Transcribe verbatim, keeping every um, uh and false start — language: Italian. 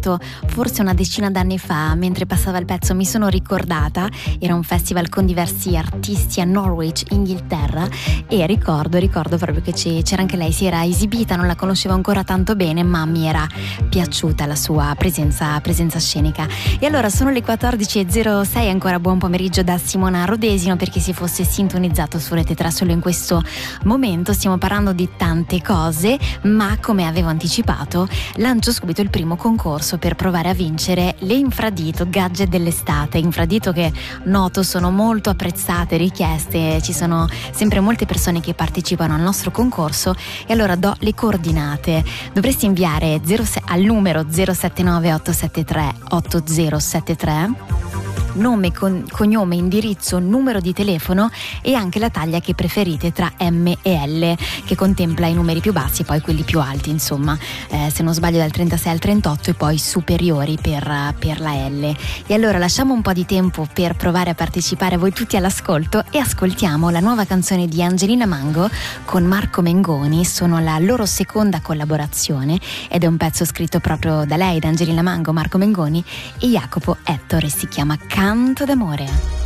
ricordato forse una decina d'anni fa, mentre passava il pezzo mi sono ricordata, era un festival con diversi artisti a Norwich, Inghilterra, e ricordo, ricordo proprio che c'era anche lei, si era esibita, non la conoscevo ancora tanto bene, ma mi era piaciuta la sua presenza, presenza scenica. E allora sono le quattordici e zero sei, ancora buon pomeriggio da Simona Rodesino, per chi si fosse sintonizzato su Rete tre solo in questo momento. Stiamo parlando di tante cose, ma come avevo anticipato lancio subito il primo concorso per provare a vincere le infradito gadget dell'estate, infradito che noto sono molto apprezzate, richieste, ci sono sempre molte persone che partecipano al nostro concorso. E allora do le coordinate: dovresti inviare zero sei al numero zero sette nove otto sette tre otto zero sette tre, nome, con, cognome, indirizzo, numero di telefono e anche la taglia che preferite tra M e L, che contempla i numeri più bassi e poi quelli più alti, insomma, eh, se non sbaglio dal trentasei al trentotto e poi superiori per, per la L. E allora lasciamo un po' di tempo per provare a partecipare voi tutti all'ascolto e ascoltiamo la nuova canzone di Angelina Mango con Marco Mengoni. Sono la loro seconda collaborazione ed è un pezzo scritto proprio da lei, da Angelina Mango, Marco Mengoni e Jacopo Ettore, si chiama Canto d'amore.